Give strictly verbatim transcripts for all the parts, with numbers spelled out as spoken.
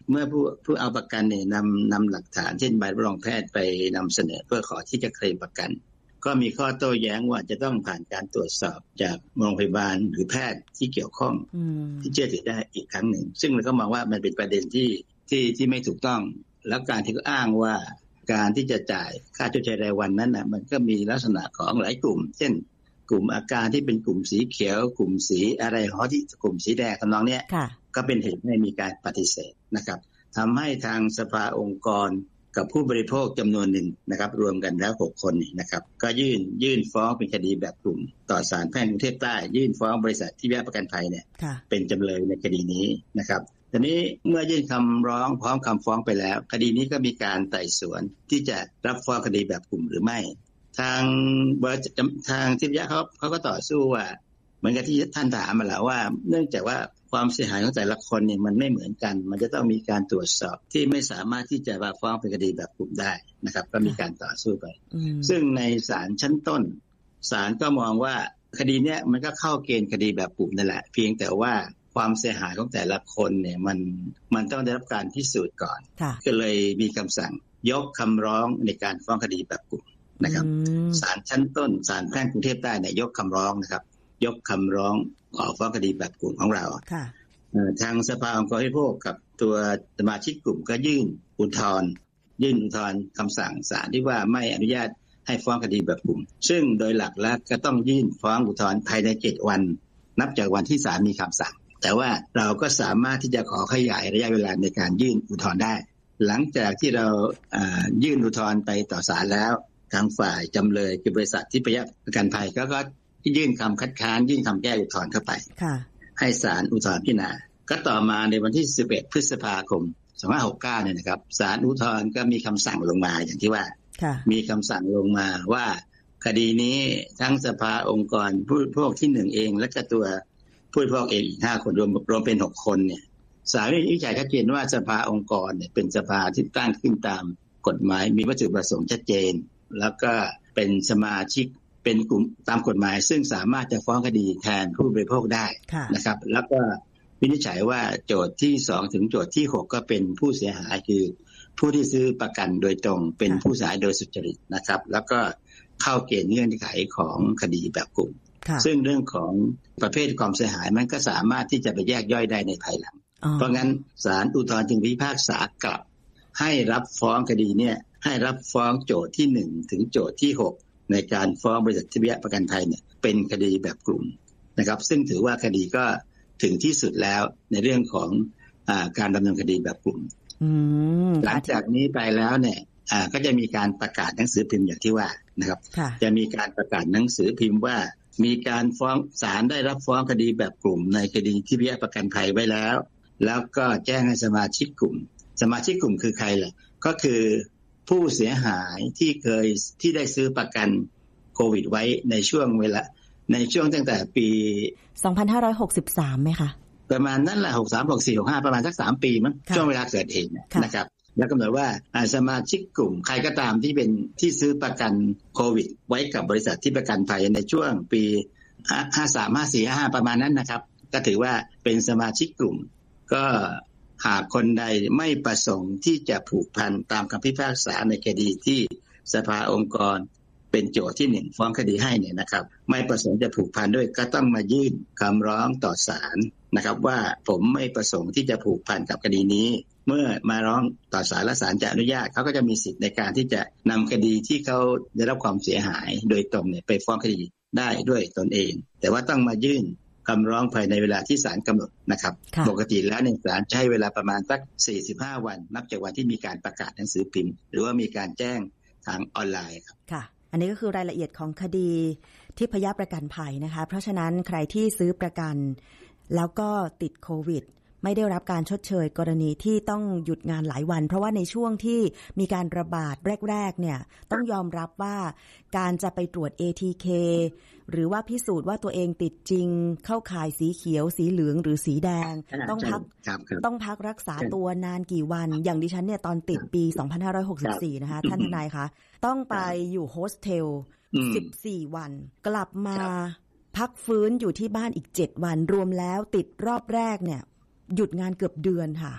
เมื่อผู้ผู้เอาประกันเนี่ยนำนำหลักฐานเช่นใบรับรองแพทย์ไปนำเสนอเพื่อขอที่จะเคลมประกันก็มีข้อโต้แย้งว่าจะต้องผ่านการตรวจสอบจากโรงพยาบาลหรือแพทย์ที่เกี่ยวข้องที่เชื่อถือได้อีกครั้งหนึ่งซึ่งเราก็มองว่ามันเป็นประเด็นที่ที่ที่ไม่ถูกต้องแล้วการที่เขาอ้างว่าการที่จะจ่ายค่าชดเชยรายวันนั้นนะมันก็มีลักษณะของหลายกลุ่มเช่นกลุ่มอาการที่เป็นกลุ่มสีเขียวกลุ่มสีอะไรฮอที่กลุ่มสีแดงทำนองเนี้ยก็เป็นเหตุให้มีการปฏิเสธนะครับทำให้ทางสภาองค์กรกับผู้บริโภคจำนวนหนึ่งนะครับรวมกันแล้วหกคนนะครับก็ยื่นยื่นฟ้องเป็นคดีแบบกลุ่มต่อศาลแพ่งกรุงเทพใต้ยื่นฟ้องบริษัทที่แยกประกันภัยเนี่ยเป็นจำเลยในคดีนี้นะครับทีนี้เมื่อยื่นคำร้องพร้อมคำฟ้องไปแล้วคดีนี้ก็มีการไต่สวนที่จะรับฟ้องคดีแบบกลุ่มหรือไม่ทางทางทิพยะเขาเขาก็ต่อสู้ว่าเหมือนกับที่ท่านถามมาแล้วว่าเนื่องจากว่าความเสียหายของแต่ละคนเนี่ยมันไม่เหมือนกันมันจะต้องมีการตรวจสอบที่ไม่สามารถที่จะมาฟ้องเป็นคดีแบบกลุ่มได้นะครับก็มีการต่อสู้ไปซึ่งในศาลชั้นต้นศาลก็มองว่าคดีเนี้ยมันก็เข้าเกณฑ์คดีแบบกลุ่มนั่นแหละเพียงแต่ว่าความเสียหายของแต่ละคนเนี่ยมันมันต้องได้รับการพิสูจน์ก่อนก็เลยมีคำสั่งยกคำร้องในการฟ้องคดีแบบกลุ่มนะครับศาลชั้นต้นศาลแพ่งกรุงเทพใต้เนี่ยยกคำร้องนะครับยกคำร้องขอฟ้องคดีแบบกลุ่มของเราทางสภาองค์กรผู้บริโภคกับตัวสมาชิกกลุ่มก็ยื่นอุทธรณ์ยื่นอุทธรณ์คำสั่งศาลที่ว่าไม่อนุญาตให้ฟ้องคดีแบบกลุ่มซึ่งโดยหลักแล้วก็ต้องยื่นฟ้องอุทธรณ์ภายในเจ็ดวันนับจากวันที่ศาลมีคำสั่งแต่ว่าเราก็สามารถที่จะขอขยายระยะเวลาในการยื่นอุทธรณ์ได้หลังจากที่เรายื่นอุทธรณ์ไปต่อศาลแล้วทางฝ่ายจำเลยคือบริษัทที่พยประกันภัยก็ก็ยื่นคำคัดค้านยื่นคำแก้อุทธรณ์เข้าไปให้ศาลอุทธรณ์พิจารณาก็ต่อมาในวันที่สิบเอ็ดพฤษภาคมสองพันห้าร้อยหกสิบเก้าเนี่ยนะครับศาลอุทธรณ์ก็มีคำสั่งลงมาอย่างที่ว่ามีคำสั่งลงมาว่าคดีนี้ทั้งสภาองค์กรผู้บริโภคที่หนึ่งเองและก็ตัวผู้บริโภคเองอีกห้าคนรวมรวมเป็นหกคนเนี่ยศาลวินิจฉัยชัดเจนว่าสภาองค์กรเนี่ยเป็นสภาที่ตั้งขึ้นตามกฎหมายมีวัตถุประสงค์ชัดเจนแล้วก็เป็นสมาชิกเป็นกลุ่มตามกฎหมายซึ่งสามารถจะฟ้องคดีแทนผู้บริโภคได้นะครับแล้วก็วินิจฉัยว่าโจทย์ที่สองถึงโจทย์ที่หกก็เป็นผู้เสียหายคือผู้ที่ซื้อประกันโดยตรงเป็นผู้เสียหายโดยสุจริตนะครับแล้วก็เข้าเกณฑ์เงื่อนไขของคดีแบบกลุ่มซึ่งเรื่องของประเภทความเสียหายมันก็สามารถที่จะไปแยกย่อยได้ในภายหลังเพราะงั้นศาลอุทธรณ์จึงพิพากษากลับให้รับฟ้องคดีเนี่ยให้รับฟ้องโจทย์ที่หนึ่งถึงโจทย์ที่หกในการฟ้องบริษัททิพยประกันภัยเนี่ยเป็นคดีแบบกลุ่มนะครับซึ่งถือว่าคดีก็ถึงที่สุดแล้วในเรื่องของอ่าการดำเนินคดีแบบกลุ่มหลังจากนี้ไปแล้วเนี่ยอ่าก็จะมีการประกาศหนังสือพิมพ์อย่างที่ว่านะครับจะมีการประกาศหนังสือพิมพ์ว่ามีการฟ้องศาลได้รับฟ้องคดีแบบกลุ่มในคดีทิพยประกันภัยไว้แล้วแล้วก็แจ้งให้สมาชิกกลุ่มสมาชิกกลุ่มคือใครล่ะก็คือผู้เสียหายที่เคยที่ได้ซื้อประกันโควิดไว้ในช่วงเวลาในช่วงตั้งแต่ปีสองพันห้าร้อยหกสิบสามมั้ยคะประมาณนั้นแหละหกสิบสาม หกสิบสี่ หกสิบห้าประมาณสักสามปีมั้งช่วงเวลาเกิดเหตุนะครับแล้วกำหนดว่าสมาชิกกลุ่มใครก็ตามที่เป็นที่ซื้อประกันโควิดไว้กับบริษัทที่ประกันภัยในช่วงปีห้าสาม ห้าสี่ ห้าห้าประมาณนั้นนะครับก็ถือว่าเป็นสมาชิกกลุ่มก็หากคนใดไม่ประสงค์ที่จะผูกพันตามคำพิพากษาในคดีที่สภาองค์กรเป็นโจทย์ที่หนึ่งฟ้องคดีให้เนี่ยนะครับไม่ประสงค์จะผูกพันด้วยก็ต้องมายื่นคำร้องต่อศาลนะครับว่าผมไม่ประสงค์ที่จะผูกพันกับคดีนี้เมื่อมาร้องต่อศาลและศาลจะอนุญาตเขาก็จะมีสิทธิ์ในการที่จะนำคดีที่เขาได้รับความเสียหายโดยตรงเนี่ยไปฟ้องคดีได้ด้วยตนเองแต่ว่าต้องมายื่นคำร้องภายในเวลาที่ศาลกำหนดนะครับปกติแล้วเนี่ยศาลใช้เวลาประมาณสักสี่สิบห้าวันนับจากวันที่มีการประกาศหนังสือพิมพ์หรือว่ามีการแจ้งทางออนไลน์ครับค่ะอันนี้ก็คือรายละเอียดของคดีทิพยประกันภัยนะคะเพราะฉะนั้นใครที่ซื้อประกันแล้วก็ติดโควิดไม่ได้รับการชดเชยกรณีที่ต้องหยุดงานหลายวันเพราะว่าในช่วงที่มีการระบาดแรกๆเนี่ยต้องยอมรับว่าการจะไปตรวจ เอ ที เค หรือว่าพิสูจน์ว่าตัวเองติดจริงเข้าข่ายสีเขียวสีเหลืองหรือสีแดงต้องพักต้องพักรักษาตัวนานกี่วันอย่างดิฉันเนี่ยตอนติดปีสองพันห้าร้อยหกสิบสี่นะคะท่านทนายคะต้องไปอยู่โฮสเทลสิบสี่วันกลับมาพักฟื้นอยู่ที่บ้านอีกเจ็ดวันรวมแล้วติดรอบแรกเนี่ยหยุดงานเกือบเดือนค่ะ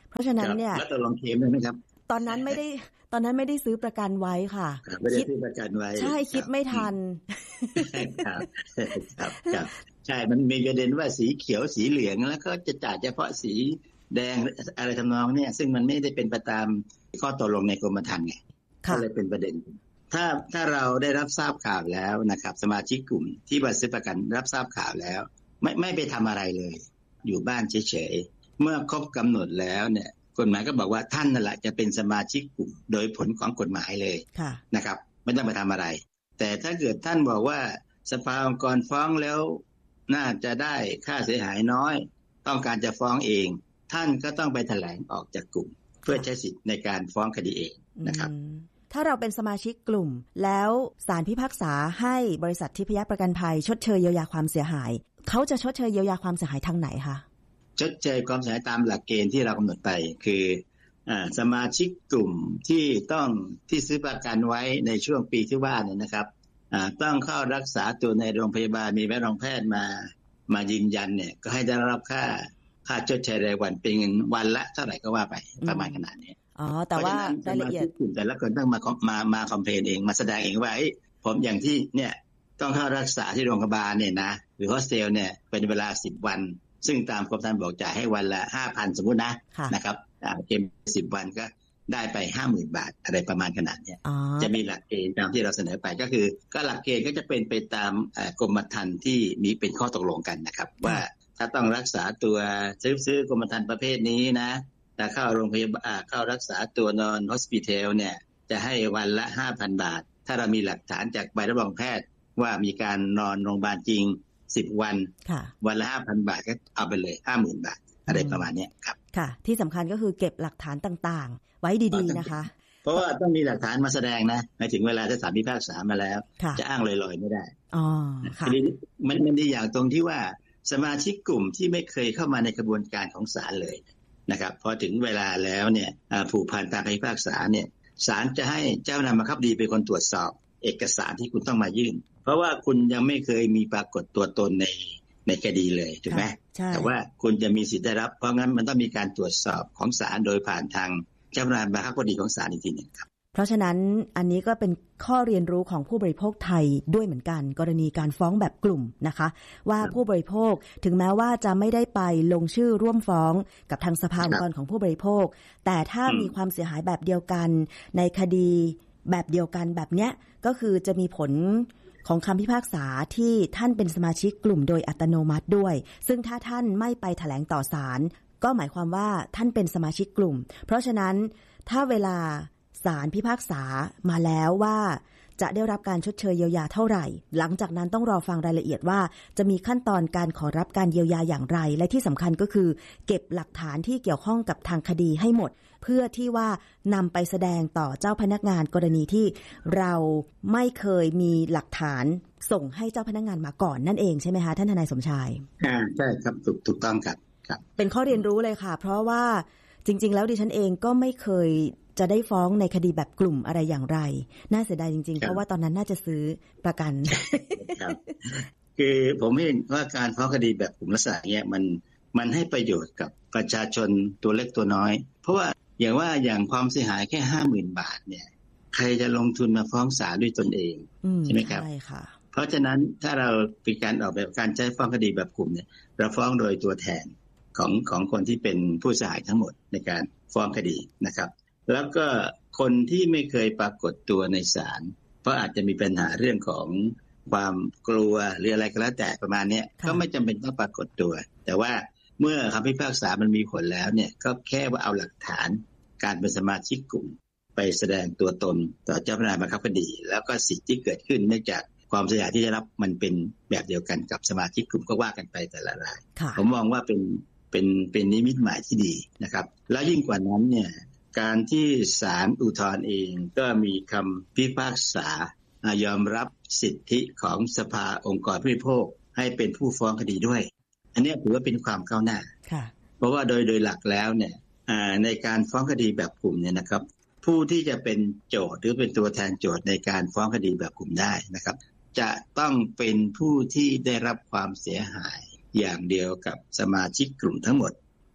เพราะฉะนั้นเนี่ยแล้วตกลงเคลมได้ไหมครับตอนนั้นไม่ได้ตอนนั้นไม่ได้ซื้อประกันไว้ค่ะไม่ได้ซื้อประกันไว้ใช่คิดไม่ทันครับครับครับใช่มันมีประเด็นว่าสีเขียวสีเหลืองแล้วก็จะจ่ายเฉพาะสีแดงอะไรทำนองเนี่ยซึ่งมันไม่ได้เป็นไปตามข้อตกลงในกรมธรรม์ไงก็เลยเป็นประเด็นถ้าถ้าเราได้รับทราบข่าวแล้วนะครับสมาชิกกลุ่มที่มาซื้อประกันรับทราบข่าวแล้วไม่ไม่ไปทำอะไรเลยอยู่บ้านเฉยๆเมื่อครบกำหนดแล้วเนี่ยกฎหมายก็บอกว่าท่านนั่นแหละจะเป็นสมาชิกกลุ่มโดยผลของกฎหมายเลยนะครับไม่ต้องไปทำอะไรแต่ถ้าเกิดท่านบอกว่าสภาองค์กรฟ้องแล้วน่าจะได้ค่าเสียหายน้อยต้องการจะฟ้องเองท่านก็ต้องไปแถลงออกจากกลุ่มเพื่อใช้สิทธิ์ในการฟ้องคดีเองนะครับถ้าเราเป็นสมาชิกกลุ่มแล้วศาลพิพากษาให้บริษัททิพยประกันภัยชดเชยเยียวยาความเสียหายเขาจะชดเชยเยียวยาความเสียหายทางไหนคะชดเชยความเสียหายตามหลักเกณฑ์ที่เรากำหนดไปคืออ่าสมาชิกกลุ่มที่ต้องที่ซื้อประกันไว้ในช่วงปีที่ว่าเนี่ยนะครับอ่าต้องเข้ารักษาตัวในโรงพยาบาลมีใบรับรองแพทย์มามายืนยันเนี่ยก็ให้ได้รับค่าค่าชดเชยรายวันเป็นเงินวันละเท่าไหร่ก็ว่าไปประมาณขนาดนี้อ๋อแต่ว่ารายละเอียดแต่ละคนต้องมามามาคอมเพลนเองมาแสดงเองว่าผมอย่างที่เนี่ยต้องเข้ารักษาที่โรงพยาบาลเนี่ยนะหรือโฮสเทลเนี่ยเป็นเวลาสิบวันซึ่งตามกรมธรรม์บอกจ่ายให้วันละ ห้าพัน สมมุตินะนะครับอ่าเกณฑ์สิบวันก็ได้ไป ห้าหมื่น บาทอะไรประมาณขนาดเนี้ยจะมีหลักเกณฑ์ตามที่เราเสนอไปก็คือก็หลักเกณฑ์ก็จะเป็นไปตามเอ่อกรมธรรม์ที่มีเป็นข้อตกลงกันนะครับว่าถ้าต้องรักษาตัวซื้อซื้อกรมธรรม์ประเภทนี้นะถ้าเข้าโรงพยาบาลเข้ารักษาตัวนอนฮอสพิทอลเนี่ยจะให้วันละ ห้าพัน บาทถ้าเรามีหลักฐานจากใบรับรองแพทย์ว่ามีการนอนโรงพยาบาลจริงสิบวันวันละ ห้าพัน บาทก็เอาไปเลย ห้าหมื่น บาทอะไรประมาณนี้ครับค่ะที่สำคัญก็คือเก็บหลักฐานต่างๆไว้ดีๆนะคะเพราะว่าต้องมีหลักฐานมาแสดงนะในถึงเวลาถ้าศาลพิพากษามาแล้วจะอ้างลอยๆไม่ได้อ๋อค่ะมันมันดีอย่างตรงที่ว่าสมาชิกกลุ่มที่ไม่เคยเข้ามาในกระบวนการของศาลเลยนะครับพอถึงเวลาแล้วเนี่ยผูกพันตามคำพิพากษาเนี่ยศาลจะให้เจ้านายบังคับคดีเป็นคนตรวจสอบเอกสารที่คุณต้องมายื่นเพราะว่าคุณยังไม่เคยมีปรากฏตัวตนในในคดีเลยถูกไหมแต่ว่าคุณจะมีสิทธิ์ได้รับเพราะงั้นมันต้องมีการตรวจสอบของศาลโดยผ่านทางเจ้าพนักงานบังคับคดีของศาลอีกทีนึงครับเพราะฉะนั้นอันนี้ก็เป็นข้อเรียนรู้ของผู้บริโภคไทยด้วยเหมือนกันกรณีการฟ้องแบบกลุ่มนะคะว่าผู้บริโภคถึงแม้ว่าจะไม่ได้ไปลงชื่อร่วมฟ้องกับทางสภาองค์กรของผู้บริโภคแต่ถ้ามีความเสียหายแบบเดียวกันในคดีแบบเดียวกันแบบเนี้ยก็คือจะมีผลของคำพิพากษาที่ท่านเป็นสมาชิกกลุ่มโดยอัตโนมัติด้วยซึ่งถ้าท่านไม่ไปแถลงต่อศาลก็หมายความว่าท่านเป็นสมาชิกกลุ่มเพราะฉะนั้นถ้าเวลาศาลพิพากษามาแล้วว่าจะได้รับการชดเชยเยียวยาเท่าไหร่หลังจากนั้นต้องรอฟังรายละเอียดว่าจะมีขั้นตอนการขอรับการเยียวยาอย่างไรและที่สำคัญก็คือเก็บหลักฐานที่เกี่ยวข้องกับทางคดีให้หมดเพื่อที่ว่านำไปแสดงต่อเจ้าพนักงานกรณีที่เราไม่เคยมีหลักฐานส่งให้เจ้าพนักงานมาก่อนนั่นเองใช่ไหมคะท่านทนายสมชายอ่าใช่ครับถูกถูกต้องครับครับเป็นข้อเรียนรู้เลยค่ะเพราะว่าจริงๆแล้วดิฉันเองก็ไม่เคยจะได้ฟ้องในคดีแบบกลุ่มอะไรอย่างไรน่าเสียดายจริงๆเพราะว่าตอนนั้นน่าจะซื้อประกันครับคือผมเห็นว่าการฟ้องคดีแบบกลุ่มลักษณะเนี้ยมันมันให้ประโยชน์กับประชาชนตัวเล็กตัวน้อยเพราะว่าอย่างว่าอย่างความเสียหายแค่ ห้าหมื่น บาทเนี่ยใครจะลงทุนมาฟ้องศาลด้วยตนเองใช่ไหมครับใช่ค่ะเพราะฉะนั้นถ้าเราเป็นการออกแบบการใช้ฟ้องคดีแบบกลุ่มเนี่ยเราฟ้องโดยตัวแทนของของคนที่เป็นผู้เสียหายทั้งหมดในการฟ้องคดีนะครับแล้วก็คนที่ไม่เคยปรากฏตัวในศาลเพราะอาจจะมีปัญหาเรื่องของความกลัวหรืออะไรก็แล้วแต่ประมาณนี้ก็ไม่จำเป็นต้องปรากฏตัวแต่ว่าเมื่อคำพิพากษามันมีผลแล้วเนี่ยก็แค่ว่าเอาหลักฐานการเป็นสมาชิกกลุ่มไปแสดงตัวตนต่อเจ้าพนักงานบังคับคดีแล้วก็สิทธิที่เกิดขึ้นเนื่องจากความเสียหายที่ได้รับมันเป็นแบบเดียวกันกับสมาชิกกลุ่มก็ว่ากันไปแต่ละรายผมมองว่าเป็นเป็นเป็นนิมิตหมายที่ดีนะครับแล้วยิ่งกว่านั้นเนี่ยการที่ศาลอุทธรณ์เองก็มีคำพิพากษายอมรับสิทธิของสภาองค์กรผู้บริโภคให้เป็นผู้ฟ้องคดีด้วยอันนี้ถือว่าเป็นความก้าวหน้าเพราะว่าโดยโดยหลักแล้วเนี่ยในการฟ้องคดีแบบกลุ่มเนี่ยนะครับผู้ที่จะเป็นโจทย์หรือเป็นตัวแทนโจทย์ในการฟ้องคดีแบบกลุ่มได้นะครับจะต้องเป็นผู้ที่ได้รับความเสียหายอย่างเดียวกับสมาชิกกลุ่มทั้งหมด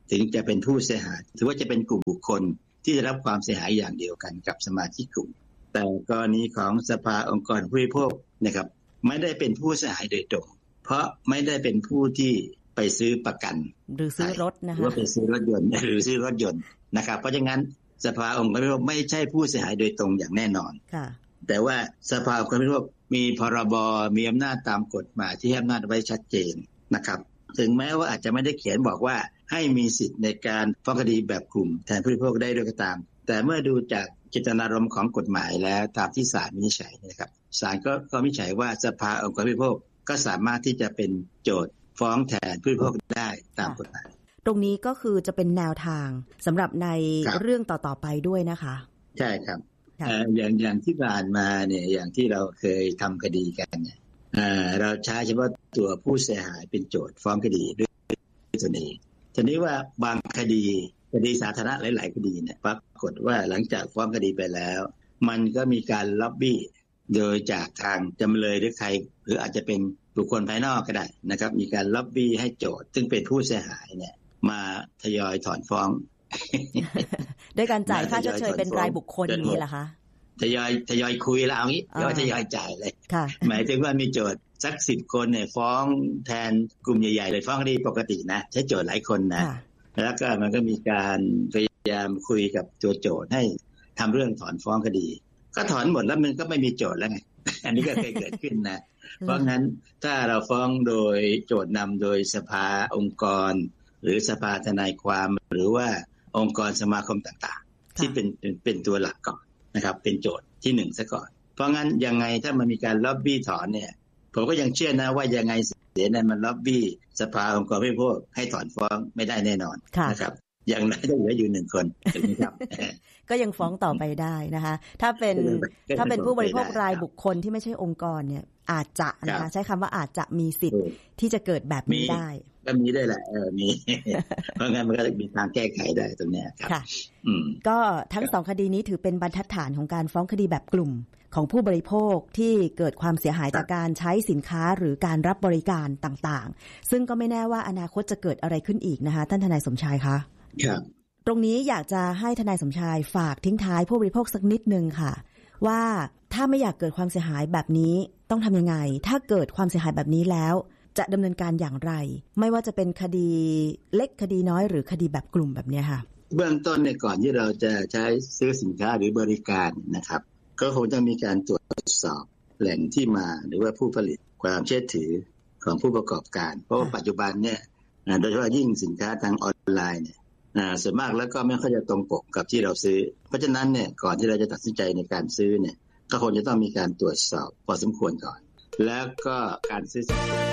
ถึงจะเป็นผู้เสียหายถือว่าจะเป็นกลุ่มบุคคลที่ได้รับความเสียหายอย่างเดียวกันกับสมาชิกกลุ่มแต่กรณีของสภาองค์กรผู้บริโภคนะครับไม่ได้เป็นผู้เสียหายโดยตรงเพราะไม่ได้เป็นผู้ที่ไปซื้อประกันหรือซื้อรถนะคะหรือว่าไปซื้อรถยนต์หรือซื้อรถยนต์นะครับเพราะฉะนั้นสภาองค์กรผู้บริโภคไม่ใช่ผู้เสียหายโดยตรงอย่างแน่นอนแต่ว่าสภาองค์กรผู้บริโภคมีพรบมีอำนาจตามกฎหมายที่ให้อำนาจไว้ชัดเจนนะครับถึงแม้ว่าอาจจะไม่ได้เขียนบอกว่าให้มีสิทธิ์ในการฟ้องคดีแบบกลุ่มแทนผู้บริโภคได้ด้วยก็ตามแต่เมื่อดูจากเจตนารมณ์ของกฎหมายแล้วตามที่ศาลวินิจฉัยนะครับศาลก็ก็วินิจฉัยว่าสภาองค์กรผู้บริโภคก็สามารถที่จะเป็นโจทย์ฟ้องแทนผู้บริโภคได้ตามกฎหมายตรงนี้ก็คือจะเป็นแนวทางสำหรับในเรื่องต่อๆไปด้วยนะคะใช่ครับอย่างอย่างที่ผ่านมาเนี่ยอย่างที่เราเคยทำคดีกันเนี่ยเราใช้เฉพาะตัวผู้เสียหายเป็นโจทย์ฟ้องคดีด้วยตัวเองทีนี้ว่าบางคดีคดีสาธารณะหลายๆคดีเนี่ยปรากฏว่าหลังจากฟ้องคดีไปแล้วมันก็มีการล็อบบี้โดยจากทางจำเลยหรือใครหรืออาจจะเป็นบุคคลภายนอกก็ได้นะครับมีการล็อบบี้ให้โจทย์ซึ่งเป็นผู้เสียหายเนี่ยมาทยอยถอนฟ้องด้วยการจ่ายค่าชดเชยเป็นรายบุคคลนี้เหรอคะทยอยทยอยคุยแล้วเอางี้เดี๋ยวทยอยจ่ายเลยหมายถึงว่ามีโจทย์สักสิบคนเนี่ยฟ้องแทนกลุ่มใหญ่ๆเลยฟ้องคดีปกตินะใช้โจทย์หลายคนนะแล้วก็มันก็มีการพยายามคุยกับตัวโจทย์ให้ทำเรื่องถอนฟ้องคดีก็ถอนหมดแล้วมันก็ไม่มีโจทย์แล้วไงอันนี้ก็เคยเกิดขึ้นนะเพราะงั้นถ้าเราฟ้องโดยโจทย์นำโดยสภาองค์กรหรือสภาทนายความหรือว่าองค์กรสมาคมต่างๆที่เป็นเป็นตัวหลักก่อนนะครับเป็นโจทย์ที่หนึ่งซะก่อนเพราะงั้นยังไงถ้ามันมีการล็อบบี้ถอนเนี่ยผมก็ยังเชื่อนะว่ายังไงเสียนั้นมันล็อบบี้สภาองค์กรผู้บริโภคให้ถอนฟ้องไม่ได้แน่นอนนะครับอย่างน้อยต้องเหลืออยู่หนึ่งคนนะครับก็ยังฟ้องต่อไปได้นะคะถ้าเป็นถ้าเป็นผู้บริโภครายบุคคลที่ไม่ใช่องค์กรเนี่ยอาจจะนะคะใช้คำว่าอาจจะมีสิทธิ์ที่จะเกิดแบบนี้ได้ก็มีได้แหละเออมีเพราะงั้นมันก็มีทางแก้ไขได้ตรงนี้ครับค่ะก็ทั้งสองคดีนี้ถือเป็นบรรทัดฐานของการฟ้องคดีแบบกลุ่มของผู้บริโภคที่เกิดความเสียหายจากการใช้สินค้าหรือการรับบริการต่างๆซึ่งก็ไม่แน่ว่าอนาคตจะเกิดอะไรขึ้นอีกนะคะท่านทนายสมชายคะครับตรงนี้อยากจะให้ทนายสมชายฝากทิ้งท้ายผู้บริโภคสักนิดนึงค่ะว่าถ้าไม่อยากเกิดความเสียหายแบบนี้ต้องทำยังไงถ้าเกิดความเสียหายแบบนี้แล้วจะดำเนินการอย่างไรไม่ว่าจะเป็นคดีเล็กคดีน้อยหรือคดีแบบกลุ่มแบบนี้ค่ะเบื้องต้นเนี่ยก่อนที่เราจะใช้ซื้อสินค้าหรือบริการนะครับก็คงจะมีการตรวจสอบแหล่งที่มาหรือว่าผู้ผลิตความเชื่อถือของผู้ประกอบการเพราะว่าปัจจุบันเนี่ยโดยเฉพาะยิ่งสินค้าทางออนไลน์เนี่ยส่วนมากแล้วก็ไม่ค่อยจะตรงปกกับที่เราซื้อเพราะฉะนั้นเนี่ยก่อนที่เราจะตัดสินใจในการซื้อเนี่ยก็คงจะต้องมีการตรวจสอบพอสมควรก่อนแล้วก็การซื้อ